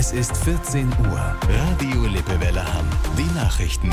Es ist 14 Uhr. Radio Lippewelle Hamm. Die Nachrichten.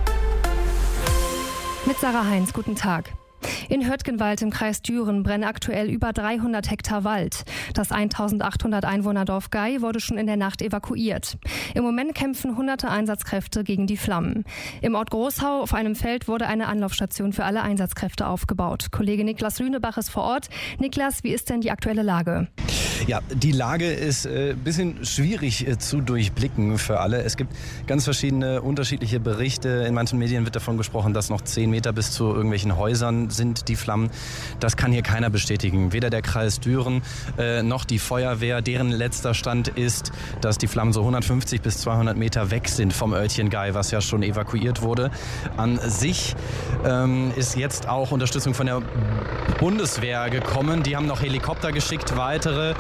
Mit Sarah Heinz, guten Tag. In Hürtgenwald im Kreis Düren brennen aktuell über 300 Hektar Wald. Das 1800 Einwohnerdorf Gei wurde schon in der Nacht evakuiert. Im Moment kämpfen hunderte Einsatzkräfte gegen die Flammen. Im Ort Großhau auf einem Feld wurde eine Anlaufstation für alle Einsatzkräfte aufgebaut. Kollege Niklas Lünebach ist vor Ort. Niklas, wie ist denn die aktuelle Lage? Ja, die Lage ist ein bisschen schwierig zu durchblicken für alle. Es gibt ganz verschiedene unterschiedliche Berichte. In manchen Medien wird davon gesprochen, dass noch 10 Meter bis zu irgendwelchen Häusern sind die Flammen. Das kann hier keiner bestätigen. Weder der Kreis Düren noch die Feuerwehr. Deren letzter Stand ist, dass die Flammen so 150 bis 200 Meter weg sind vom Örtchen Gei, was ja schon evakuiert wurde. An sich ist jetzt auch Unterstützung von der Bundeswehr gekommen. Die haben noch Helikopter geschickt, weitere.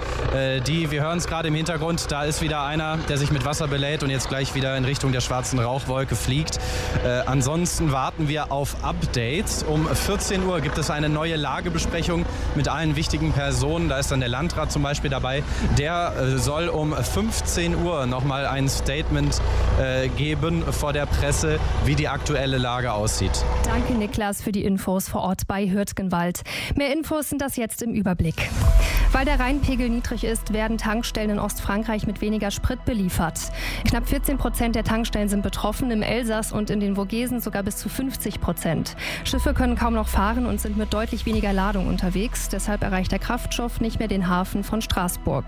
Wir hören es gerade im Hintergrund, da ist wieder einer, der sich mit Wasser belädt und jetzt gleich wieder in Richtung der schwarzen Rauchwolke fliegt. Ansonsten warten wir auf Updates. Um 14 Uhr gibt es eine neue Lagebesprechung mit allen wichtigen Personen. Da ist dann der Landrat zum Beispiel dabei. Der soll um 15 Uhr nochmal ein Statement geben vor der Presse, wie die aktuelle Lage aussieht. Danke, Niklas, für die Infos vor Ort bei Hürtgenwald. Mehr Infos sind das jetzt im Überblick. Weil der Rheinpegel niedrig ist, werden Tankstellen in Ostfrankreich mit weniger Sprit beliefert. Knapp 14% der Tankstellen sind betroffen, im Elsass und in den Vogesen sogar bis zu 50%. Schiffe können kaum noch fahren und sind mit deutlich weniger Ladung unterwegs. Deshalb erreicht der Kraftstoff nicht mehr den Hafen von Straßburg.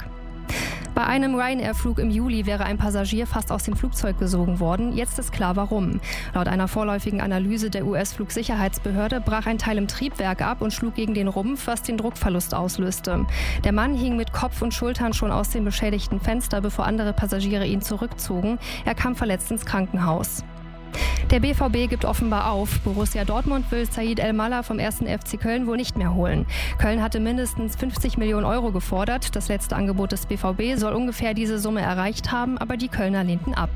Bei einem Ryanair-Flug im Juli wäre ein Passagier fast aus dem Flugzeug gesogen worden. Jetzt ist klar, warum. Laut einer vorläufigen Analyse der US-Flugsicherheitsbehörde brach ein Teil im Triebwerk ab und schlug gegen den Rumpf, was den Druckverlust auslöste. Der Mann hing mit Kopf und Schultern schon aus dem beschädigten Fenster, bevor andere Passagiere ihn zurückzogen. Er kam verletzt ins Krankenhaus. Der BVB gibt offenbar auf. Borussia Dortmund will Said El-Mallah vom 1. FC Köln wohl nicht mehr holen. Köln hatte mindestens 50 Millionen Euro gefordert. Das letzte Angebot des BVB soll ungefähr diese Summe erreicht haben, aber die Kölner lehnten ab.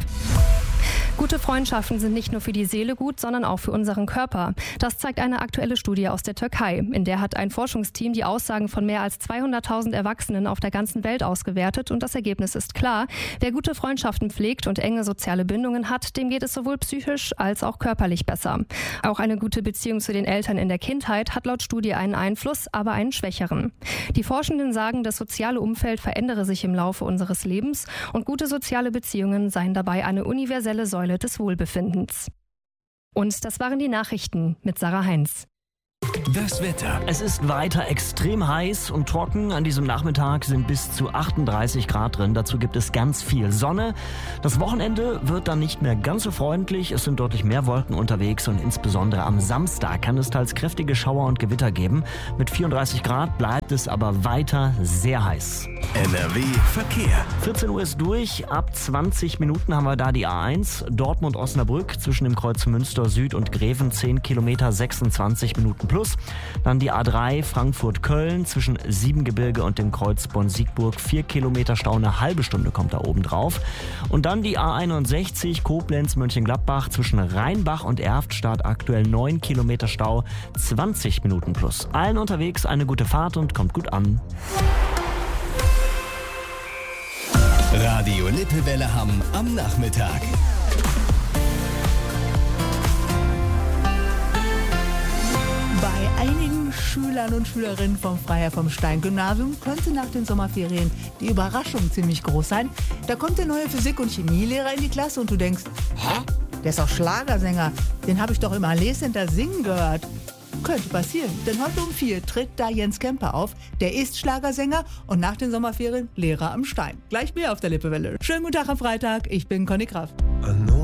Gute Freundschaften sind nicht nur für die Seele gut, sondern auch für unseren Körper. Das zeigt eine aktuelle Studie aus der Türkei. In der hat ein Forschungsteam die Aussagen von mehr als 200.000 Erwachsenen auf der ganzen Welt ausgewertet. Und das Ergebnis ist klar. Wer gute Freundschaften pflegt und enge soziale Bindungen hat, dem geht es sowohl psychisch als auch körperlich besser. Auch eine gute Beziehung zu den Eltern in der Kindheit hat laut Studie einen Einfluss, aber einen schwächeren. Die Forschenden sagen, das soziale Umfeld verändere sich im Laufe unseres Lebens und gute soziale Beziehungen seien dabei eine universelle Säule des Wohlbefindens. Und das waren die Nachrichten mit Sarah Heinz. Das Wetter. Es ist weiter extrem heiß und trocken. An diesem Nachmittag sind bis zu 38 Grad drin. Dazu gibt es ganz viel Sonne. Das Wochenende wird dann nicht mehr ganz so freundlich. Es sind deutlich mehr Wolken unterwegs und insbesondere am Samstag kann es teils kräftige Schauer und Gewitter geben. Mit 34 Grad bleibt es aber weiter sehr heiß. NRW Verkehr. 14 Uhr ist durch. Ab 20 Minuten haben wir da die A1 Dortmund-Osnabrück zwischen dem Kreuz Münster Süd und Greven 10 Kilometer 26 Minuten plus. Dann die A3 Frankfurt-Köln zwischen Siebengebirge und dem Kreuz Bonn-Siegburg 4 Kilometer Stau, eine halbe Stunde kommt da oben drauf. Und dann die A61 Koblenz-Mönchengladbach zwischen Rheinbach und Erft startet aktuell 9 Kilometer Stau, 20 Minuten plus. Allen unterwegs eine gute Fahrt und kommt gut an. Radio Lippewelle Hamm am Nachmittag. Bei einigen Schülern und Schülerinnen vom Freiherr vom Stein-Gymnasium könnte nach den Sommerferien die Überraschung ziemlich groß sein. Da kommt der neue Physik- und Chemielehrer in die Klasse und du denkst, hä? Der ist doch Schlagersänger. Den habe ich doch im Allee Center singen gehört. Könnte passieren, denn heute um 4 tritt da Jens Kemper auf. Der ist Schlagersänger und nach den Sommerferien Lehrer am Stein. Gleich mehr auf der Lippewelle. Schönen guten Tag am Freitag, ich bin Conny Kraft.